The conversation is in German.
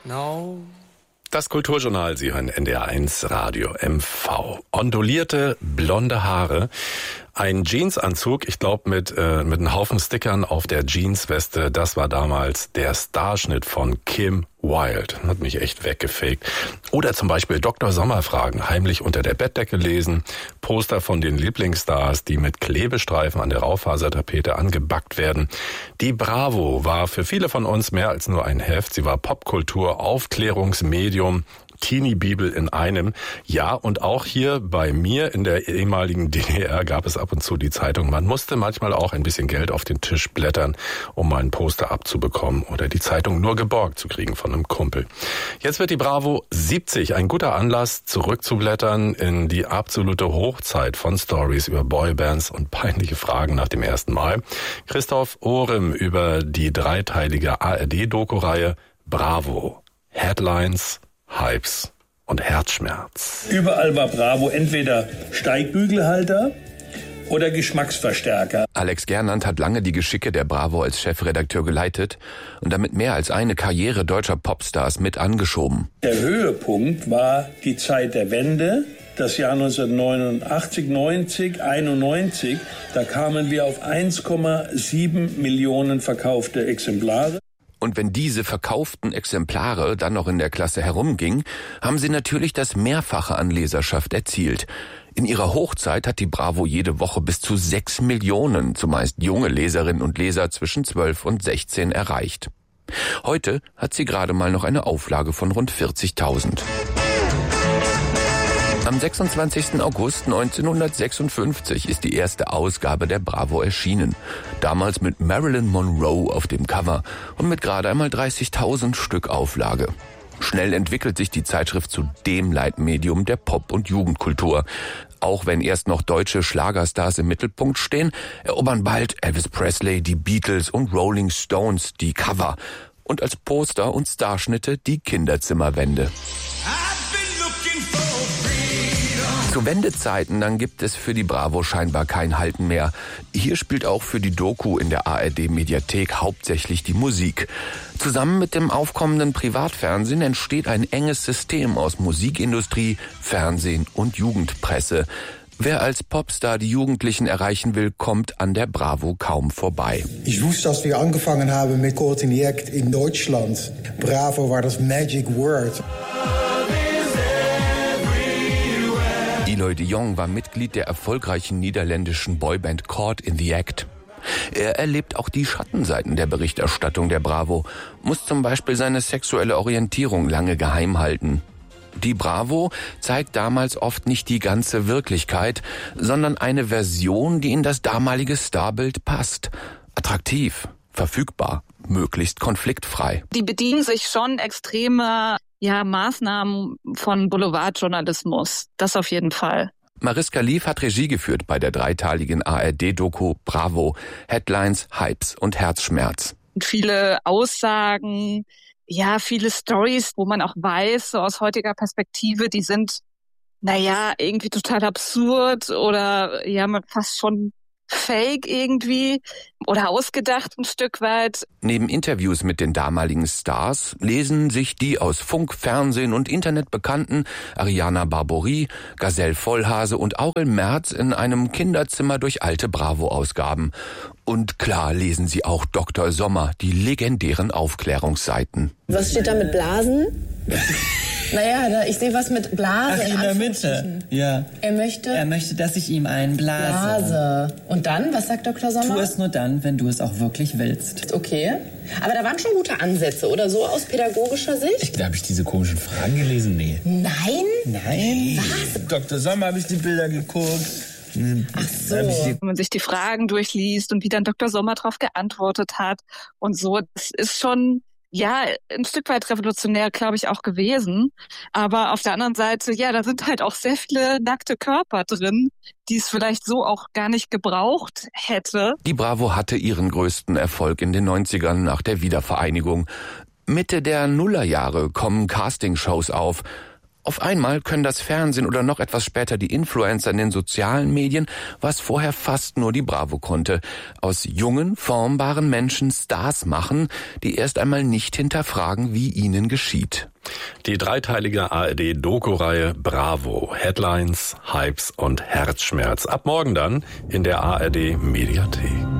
Das Kulturjournal, Sie hören NDR1 Radio MV. Ondulierte, blonde Haare, ein Jeansanzug, ich glaube mit einem Haufen Stickern auf der Jeansweste. Das war damals der Starschnitt von Kim Wilde. Hat mich echt weggefegt. Oder zum Beispiel Dr. Sommer-Fragen heimlich unter der Bettdecke lesen. Poster von den Lieblingsstars, die mit Klebestreifen an der Raufasertapete angebackt werden. Die Bravo war für viele von uns mehr als nur ein Heft. Sie war Popkultur, Aufklärungsmedium, Teenie-Bibel in einem. Ja, und auch hier bei mir in der ehemaligen DDR gab es ab und zu die Zeitung. Man musste manchmal auch ein bisschen Geld auf den Tisch blättern, um mal ein Poster abzubekommen oder die Zeitung nur geborgt zu kriegen von einem Kumpel. Jetzt wird die Bravo 70. Ein guter Anlass, zurückzublättern in die absolute Hochzeit von Stories über Boybands und peinliche Fragen nach dem ersten Mal. Christoph Ohrem über die dreiteilige ARD-Doku-Reihe Bravo. Headlines, Hypes und Herzschmerz. Überall war Bravo entweder Steigbügelhalter oder Geschmacksverstärker. Alex Gernand hat lange die Geschicke der Bravo als Chefredakteur geleitet und damit mehr als eine Karriere deutscher Popstars mit angeschoben. Der Höhepunkt war die Zeit der Wende, das Jahr 1989, 90, 91. Da kamen wir auf 1,7 Millionen verkaufte Exemplare. Und wenn diese verkauften Exemplare dann noch in der Klasse herumgingen, haben sie natürlich das Mehrfache an Leserschaft erzielt. In ihrer Hochzeit hat die Bravo jede Woche bis zu 6 Millionen, zumeist junge Leserinnen und Leser zwischen 12 und 16 erreicht. Heute hat sie gerade mal noch eine Auflage von rund 40.000. Am 26. August 1956 ist die erste Ausgabe der Bravo erschienen. Damals mit Marilyn Monroe auf dem Cover und mit gerade einmal 30.000 Stück Auflage. Schnell entwickelt sich die Zeitschrift zu dem Leitmedium der Pop- und Jugendkultur. Auch wenn erst noch deutsche Schlagerstars im Mittelpunkt stehen, erobern bald Elvis Presley, die Beatles und Rolling Stones die Cover. Und als Poster und Starschnitte die Kinderzimmerwände. Zu Wendezeiten, dann gibt es für die Bravo scheinbar kein Halten mehr. Hier spielt auch für die Doku in der ARD-Mediathek hauptsächlich die Musik. Zusammen mit dem aufkommenden Privatfernsehen entsteht ein enges System aus Musikindustrie, Fernsehen und Jugendpresse. Wer als Popstar die Jugendlichen erreichen will, kommt an der Bravo kaum vorbei. Ich wusste, als wir angefangen haben mit Courtney Act in Deutschland. Bravo war das Magic Word. Eloy de Jong war Mitglied der erfolgreichen niederländischen Boyband Caught in the Act. Er erlebt auch die Schattenseiten der Berichterstattung der Bravo, muss zum Beispiel seine sexuelle Orientierung lange geheim halten. Die Bravo zeigt damals oft nicht die ganze Wirklichkeit, sondern eine Version, die in das damalige Starbild passt. Attraktiv, verfügbar, möglichst konfliktfrei. Die bedienen sich schon extremer Maßnahmen von Boulevardjournalismus. Das auf jeden Fall. Mariska Lief hat Regie geführt bei der dreiteiligen ARD-Doku Bravo, Headlines, Hypes und Herzschmerz. Viele Aussagen, viele Stories, wo man auch weiß, so aus heutiger Perspektive, die sind, irgendwie total absurd oder fast schon fake irgendwie oder ausgedacht ein Stück weit. Neben Interviews mit den damaligen Stars lesen sich die aus Funk, Fernsehen und Internet bekannten Ariana Barbouri, Gazelle Vollhase und Aurel Merz in einem Kinderzimmer durch alte Bravo-Ausgaben. Und klar lesen sie auch Dr. Sommer, die legendären Aufklärungsseiten. Was steht da mit Blasen? Ich sehe was mit Blase. Ach, in der Mitte. Ja. Er möchte, dass ich ihm einen blase. Und dann, was sagt Dr. Sommer? Tu es nur dann, wenn du es auch wirklich willst. Okay. Aber da waren schon gute Ansätze, oder so, aus pädagogischer Sicht? Habe ich diese komischen Fragen gelesen? Nee. Nein? Was? Dr. Sommer habe ich die Bilder geguckt. Ach so. Wenn man sich die Fragen durchliest und wie dann Dr. Sommer darauf geantwortet hat und so, das ist schon ein Stück weit revolutionär, glaube ich, auch gewesen. Aber auf der anderen Seite, da sind halt auch sehr viele nackte Körper drin, die es vielleicht so auch gar nicht gebraucht hätte. Die Bravo hatte ihren größten Erfolg in den 90ern nach der Wiedervereinigung. Mitte der Nullerjahre kommen Castingshows auf. Auf einmal können das Fernsehen oder noch etwas später die Influencer in den sozialen Medien, was vorher fast nur die Bravo konnte. Aus jungen, formbaren Menschen Stars machen, die erst einmal nicht hinterfragen, wie ihnen geschieht. Die dreiteilige ARD-Doku-Reihe Bravo. Headlines, Hypes und Herzschmerz. Ab morgen dann in der ARD-Mediathek.